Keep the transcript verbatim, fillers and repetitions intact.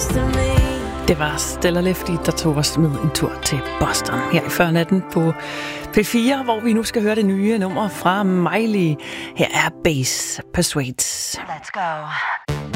Det var Stella Lefty, der tog os med en tur til Boston her i førnatten på P fire, hvor vi nu skal høre det nye nummer fra Miley. Her er Bass Persuades. Let's go.